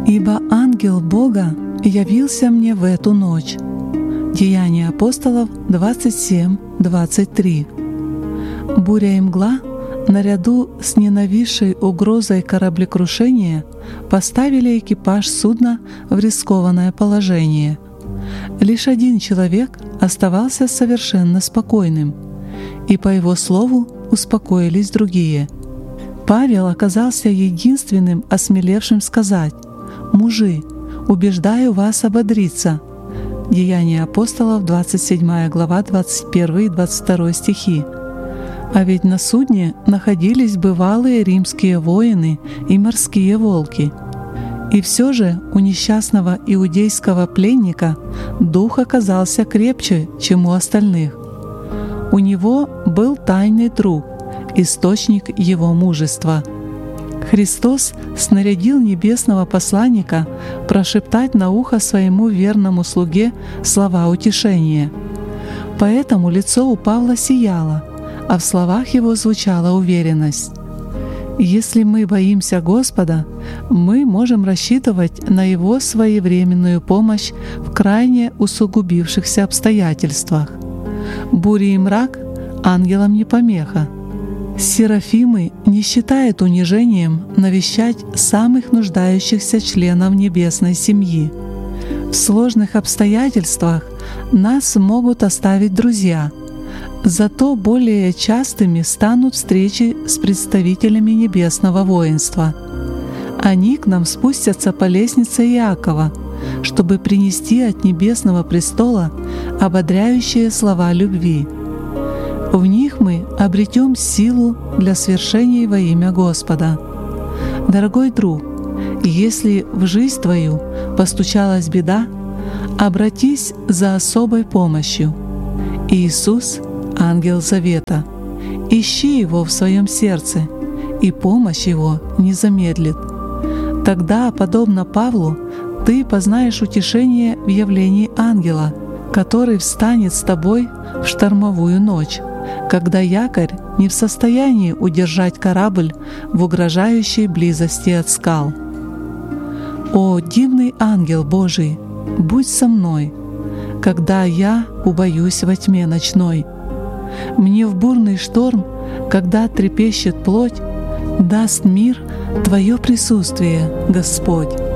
«Ибо ангел Бога явился мне в эту ночь». Деяния апостолов 27:23. Буря и мгла наряду с ненависшей угрозой кораблекрушения поставили экипаж судна в рискованное положение. Лишь один человек оставался совершенно спокойным, и по его слову успокоились другие. Павел оказался единственным осмелевшим сказать: «Мужи, убеждаю вас ободриться». Деяния апостолов 27 глава 21 и 22 стихи. А ведь на судне находились бывалые римские воины и морские волки. И все же у несчастного иудейского пленника дух оказался крепче, чем у остальных. У него был тайный друг, источник его мужества. Христос снарядил небесного посланника прошептать на ухо своему верному слуге слова утешения. Поэтому лицо у Павла сияло, а в словах его звучала уверенность. Если мы боимся Господа, мы можем рассчитывать на Его своевременную помощь в крайне усугубившихся обстоятельствах. Бури и мрак ангелам не помеха. Серафимы не считают унижением навещать самых нуждающихся членов небесной семьи. В сложных обстоятельствах нас могут оставить друзья, зато более частыми станут встречи с представителями небесного воинства. Они к нам спустятся по лестнице Иакова, чтобы принести от небесного престола ободряющие слова любви. В них мы обретем силу для свершений во имя Господа. Дорогой друг, если в жизнь твою постучалась беда, обратись за особой помощью. Иисус — ангел завета. Ищи Его в своем сердце, и помощь Его не замедлит. Тогда, подобно Павлу, ты познаешь утешение в явлении ангела, который встанет с тобой в штормовую ночь, когда якорь не в состоянии удержать корабль в угрожающей близости от скал. О, дивный ангел Божий, будь со мной, когда я убоюсь во тьме ночной. Мне в бурный шторм, когда трепещет плоть, даст мир Твое присутствие, Господь.